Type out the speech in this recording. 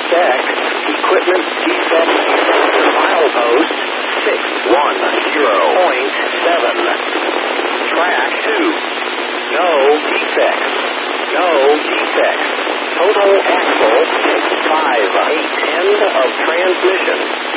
check. Equipment defect. Milepost 610.7. Track 2. No defects. No defects. Total axle 5/8. End of transmission.